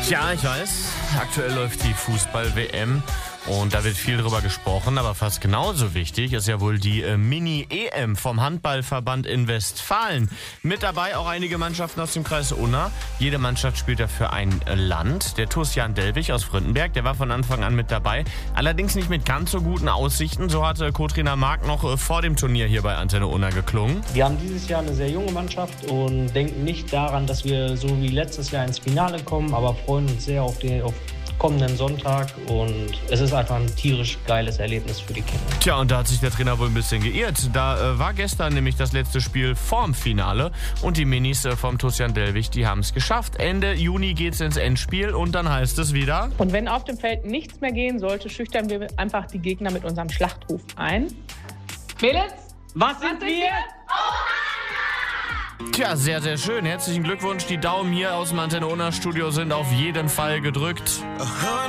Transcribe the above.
Ja, ich weiß, aktuell läuft die Fußball-WM und da wird viel drüber gesprochen, aber fast genauso wichtig ist ja wohl die Mini-EM vom Handballverband in Westfalen. Mit dabei auch einige Mannschaften aus dem Kreis Unna. Jede Mannschaft spielt dafür ein Land. Der TuS Jan Dellwig aus Fründenberg, der war von Anfang an mit dabei. Allerdings nicht mit ganz so guten Aussichten. So hatte Co-Trainer Marc noch vor dem Turnier hier bei Antenne Unna geklungen. Wir haben dieses Jahr eine sehr junge Mannschaft und denken nicht daran, dass wir so wie letztes Jahr ins Finale kommen, aber freuen uns sehr auf kommenden Sonntag und es ist einfach ein tierisch geiles Erlebnis für die Kinder. Tja, und da hat sich der Trainer wohl ein bisschen geirrt. Da war gestern nämlich das letzte Spiel vorm Finale und die Minis vom TuS Jan Dellwig, die haben es geschafft. Ende Juni geht's ins Endspiel und dann heißt es wieder... Und wenn auf dem Feld nichts mehr gehen sollte, schüchtern wir einfach die Gegner mit unserem Schlachtruf ein. Mädels, Was sind wir? Tja, sehr, sehr schön. Herzlichen Glückwunsch. Die Daumen hier aus dem Antenne Unna Studio sind auf jeden Fall gedrückt.